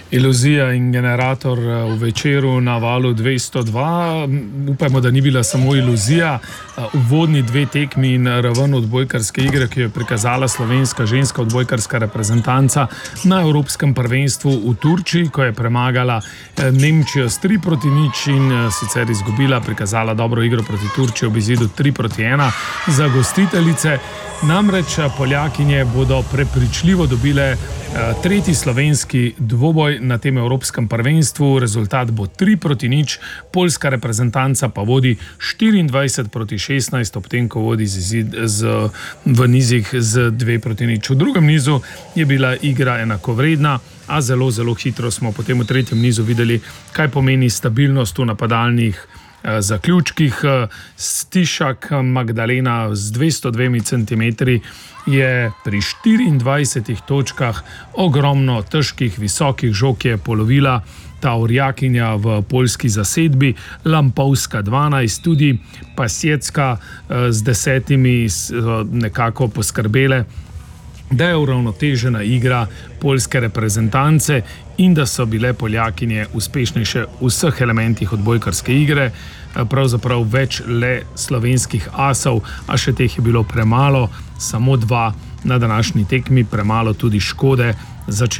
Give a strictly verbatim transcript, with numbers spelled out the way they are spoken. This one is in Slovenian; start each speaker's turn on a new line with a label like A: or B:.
A: Iluzija in generator v Večeru na valu dvesto dva. Upajmo, da ni bila samo iluzija. Uvodni dve tekmi in raven odbojkarske igre, ki jo je prikazala slovenska ženska odbojkarska reprezentanca na Evropskem prvenstvu v Turčiji, ko je premagala Nemčijo s tri proti nič in sicer izgubila, prikazala dobro igro proti Turčiji ob izidu tri proti ena za gostiteljice. Namreč Poljakinje bodo prepričljivo dobile tretji slovenski dvoboj na tem Evropskem prvenstvu. Rezultat bo tri proti nič, poljska reprezentanca pa vodi štiriindvajset proti šestnajst, ob tem, ko vodi z izid, z, v nizih z dve proti nič. V drugem nizu je bila igra enakovredna, a zelo, zelo hitro smo potem v tretjem nizu videli, kaj pomeni stabilnost v napadalnih zaključkih. Stišak Magdalena z dvesto dvema centimetroma je pri štiriindvajsetih točkah ogromno težkih, visokih žog je polovila ta orjakinja v poljski zasedbi. Lampovska dvanajst, tudi Pasjecka z desetimi nekako poskrbele, da je uravnotežena igra poljske reprezentance in da so bile Poljakinje uspešnejše v vseh elementih odbojkarske igre. Pravzaprav več le slovenskih asov, a še teh je bilo premalo, samo dva na današnji tekmi, premalo tudi Škode.